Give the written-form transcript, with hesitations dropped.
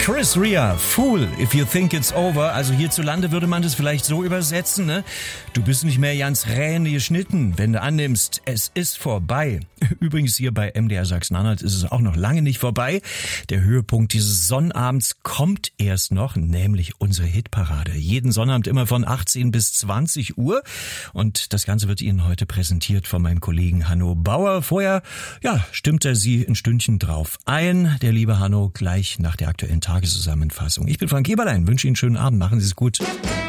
Chris Rea, Fool, if you think it's over. Also hierzulande würde man das vielleicht so übersetzen, ne? Du bist nicht mehr ganz Rähne geschnitten, wenn du annimmst, es ist vorbei. Übrigens hier bei MDR Sachsen-Anhalt ist es auch noch lange nicht vorbei. Der Höhepunkt dieses Sonnabends kommt erst noch, nämlich unsere Hitparade. Jeden Sonnabend immer von 18 bis 20 Uhr. Und das Ganze wird Ihnen heute präsentiert von meinem Kollegen Hanno Bauer. Vorher, stimmt er Sie ein Stündchen drauf ein. Der liebe Hanno gleich nach der aktuellen Tageszusammenfassung. Ich bin Frank Eberlein, wünsche Ihnen einen schönen Abend, machen Sie es gut.